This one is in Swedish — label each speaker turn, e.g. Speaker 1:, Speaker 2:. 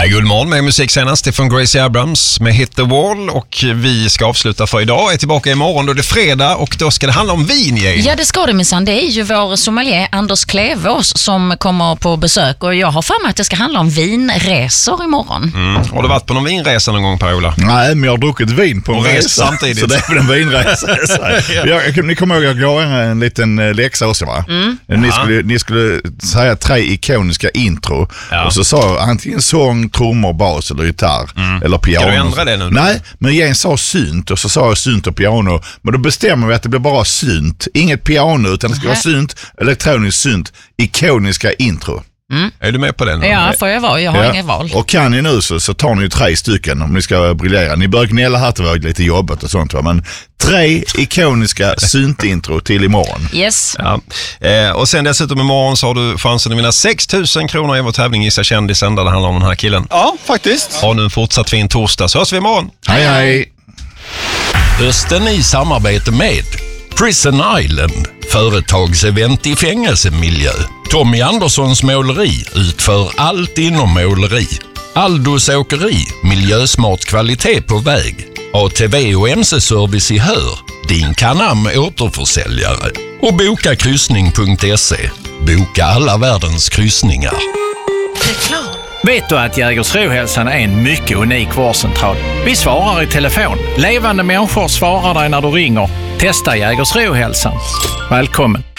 Speaker 1: Guldmorgon med musik senast från Gracie Abrams med Hit the Wall, och vi ska avsluta för idag. Är tillbaka imorgon då det är fredag och då ska det handla om vin.
Speaker 2: Ja, det ska det minsann. Det är ju vår sommelier Anders Klevås som kommer på besök, och jag har för mig att det ska handla om vinresor imorgon.
Speaker 1: Har du varit på någon vinresa någon gång, Per-Ola?
Speaker 3: Nej, men jag har druckit vin på en resa
Speaker 1: samtidigt.
Speaker 3: Så det är väl en vinresa. Ni kommer ihåg, jag gav en liten läxa också, va? Ni skulle säga 3 ikoniska intro. Och så sa jag antingen sång, trummor, bas eller gitarr eller piano.
Speaker 1: Ska du ändra det nu?
Speaker 3: Nej, men Jens sa synt och så sa jag synt och piano. Men då bestämmer vi att det blir bara synt. Inget piano, utan det ska vara synt, elektronisk synt, ikoniska intro.
Speaker 1: Är du med på den?
Speaker 2: Ja, får jag vara. Jag har inget val.
Speaker 3: Och kan ni nu så tar ni ju 3 stycken om ni ska briljera. Ni börjar gnälla här att det var lite jobbigt och sånt, va? Men 3 ikoniska syntintro till imorgon.
Speaker 2: Yes.
Speaker 1: Ja. Och sen dessutom imorgon så har du chansen att vinna 6 000 kronor i vår tävling Gissa kändisen, där det handlar om den här killen.
Speaker 4: Ja, faktiskt.
Speaker 1: Ha nu en fortsatt fin torsdag, så hörs vi imorgon.
Speaker 3: Hej hej!
Speaker 5: Hösten i samarbete med Prison Island, företagsevent i fängelsemiljö. Tommy Anderssons måleri utför allt inom måleri. Aldos åkeri, miljösmart kvalitet på väg. ATV och MC-service i Hör, din Canam återförsäljare. Och bokakryssning.se, boka alla världens kryssningar.
Speaker 6: Vet du att Jägersrohälsan är en mycket unik vårdcentral? Vi svarar i telefon. Levande människor svarar dig när du ringer. Testa Jägersrohälsan. Välkommen.